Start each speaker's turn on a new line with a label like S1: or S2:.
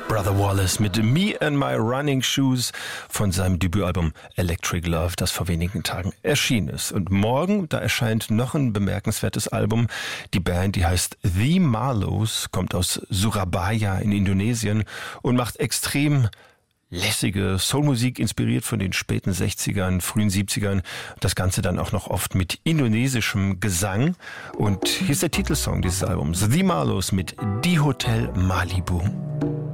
S1: Brother Wallace mit Me and My Running Shoes von seinem Debütalbum Electric Love, das vor wenigen Tagen erschienen ist. Und morgen, da erscheint noch ein bemerkenswertes Album. Die Band, die heißt The Marlows, kommt aus Surabaya in Indonesien und macht extrem lässige Soulmusik, inspiriert von den späten 60ern, frühen 70ern. Das Ganze dann auch noch oft mit indonesischem Gesang. Und hier ist der Titelsong dieses Albums, The Marlows mit Die Hotel Malibu.